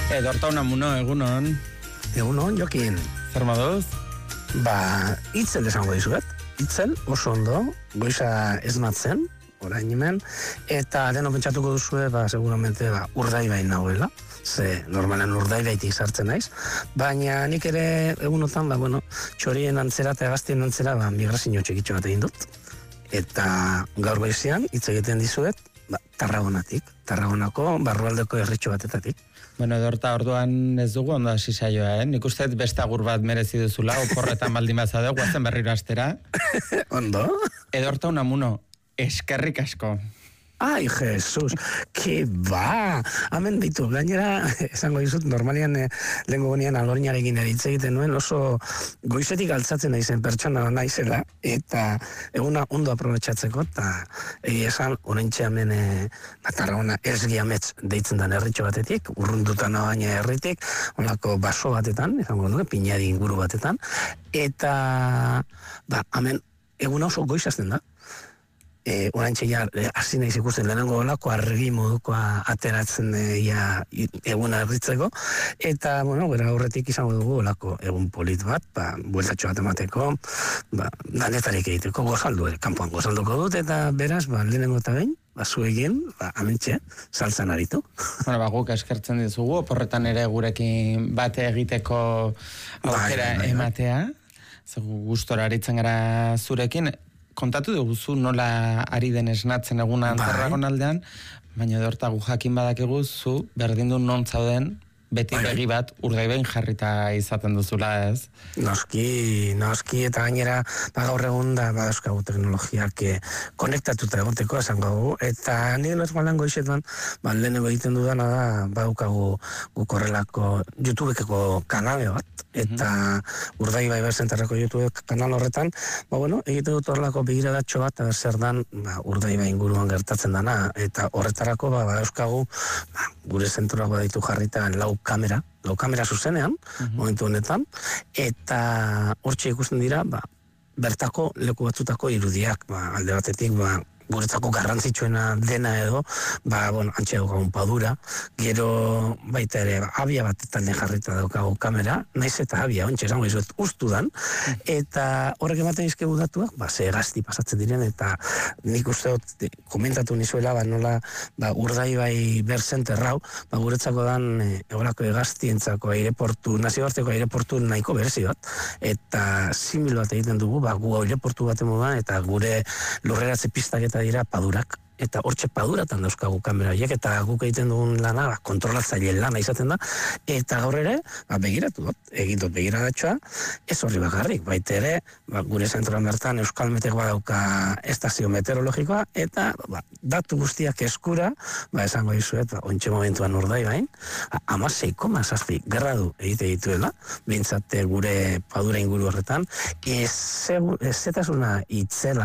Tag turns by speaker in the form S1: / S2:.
S1: Edorta Unamuno, egunon.
S2: Egunon, Jokin.
S1: Zer moduz?
S2: Itzel esango dizuet. Itzel, oso ondo, goiza esnatzen, orain hemen, eta deno pentsatuko duzue, seguramente, Urdaibain nagoela. Ze, normalen Urdaibaitik sartzen naiz. Baina nik ere egunotan, txorien antzera eta gaztien antzera, migrazio txekitxo bat egin dut. Eta gaur goizean, hitz egiten dizuet, Tarragonako barrualdeko herritxo batetatik.
S1: Edorta, orduan ez dugu ondo hasi saioa, Nik uste beste agur bat merezi duzula, oporretan baldin bazadeu, guazen berriro astera.
S2: Ondo?
S1: Edorta Unamuno, eskerrik asko.
S2: Ai, Jesus, ke ba! Hemen ditu, gainera, esango dizut, normalian lehenko gonean alorinarekin eritz egiten nuen, oso goizetik altzatzen naizen pertsona naizela, eta eguna ondo aprobetxatzeko, eta esan, oraintxe hemen Tarragona Esgiamets deitzen den herritxo batetik, urrundutan baina herritik, onako baso batetan, esango dugu, pinadi inguru batetan, eta hemen eguna oso goizazten da. Oraintxe hasi naiz ikusten lehenengo olako argi modukoa ateratzen eguna erritzeko, eta, gara horretik izango dugu olako egun polit bat, bueltatxo bat emateko, danetarik egiteko gozaldu, kanpoan gozalduko dut, eta beraz, lehenengo eta behin, zuegin, amentxe, saltzan aritu.
S1: Guk eskertzen dizugu, oporretan ere gurekin bate egiteko aukera ematea, gustora aritzen gara zurekin. Kontatu duguzu nola ari den esnatzen egunan Tarragonaldean, baina Edorta gu jakin badakigu zu berdin du non zauden beti begi bat Urdaibain jarrita izaten duzula, ez?
S2: Noski, eta gainera gaur egun da badauzkagu teknologiak konektatuta egoteko esango dugu, eta nire normalan goizetan lehenengo egiten dudana da badaukagu guk horrelako YouTubeko kanale bat, eta Urdaibai berzentarrako YouTube kanal horretan, egiten dut horrelako begiradatxo bat, zer dan Urdaibai inguruan gertatzen dana, eta horretarako badauzkagu gure zenturako ditu jarrita lau kamera zuzenean, momentu honetan, eta hortxe ikusten dira, bertako leku batzutako irudiak, alde batetik, guretzako garrantzitsuena dena edo, antxe daukagun padura, gero baita ere, abia batetan jarrita daukagu kamera, naiz eta abia, ontsa esango izuet, ustudan, eta horrek ematen izkegu datuak, ze gazti pasatzen diren, eta nik uste dut, komentatu nizuela, nola, Urdaibai berzenterrau, guretzako dan, egolako egaztientzako aireportu, nazioarteko aireportu nahiko berezi bat, eta simil bat egiten dugu, gu aireportu bat emodan, eta gure lurreratze pistak dira padurak, eta hortxe paduratan dauzkagu kamera horiek, eta guk egiten dugun lana, kontrolatzaile lana izaten da, eta gaur ere, begiratu dut, egin dut begiradatxoa, ez horri bakarrik, baita ere, gure zentroan bertan Euskalmetek badauka estazio meteorologikoa, eta datu guztiak eskura, esango dizuet, ontxe momentuan Urdaibain, 16,7 gradu egite dituela, bintzate gure padura inguru horretan, ez zetasuna itzela